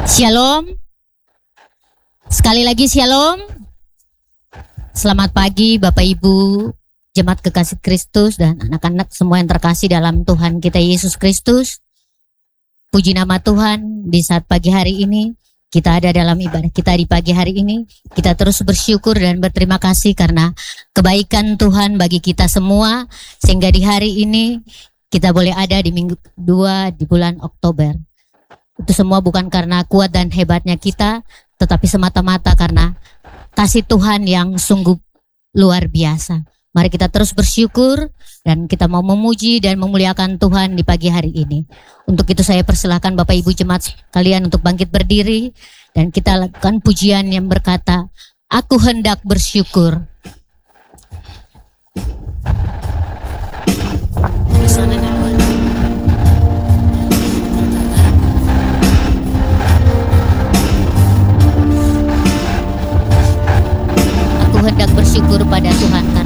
Shalom. Sekali lagi shalom. Selamat pagi Bapak Ibu, jemaat kekasih Kristus dan anak-anak semua yang terkasih dalam Tuhan kita Yesus Kristus. Puji nama Tuhan, di saat pagi hari ini kita ada dalam ibadah kita di pagi hari ini. Kita terus bersyukur dan berterima kasih karena kebaikan Tuhan bagi kita semua. Sehingga di hari ini kita boleh ada di minggu kedua di bulan Oktober. Itu semua bukan karena kuat dan hebatnya kita, tetapi semata-mata karena kasih Tuhan yang sungguh luar biasa. Mari kita terus bersyukur dan kita mau memuji dan memuliakan Tuhan di pagi hari ini. Untuk itu saya persilahkan Bapak Ibu jemaat kalian untuk bangkit berdiri dan kita lakukan pujian yang berkata, "Aku hendak bersyukur." Aku hendak bersyukur pada Tuhan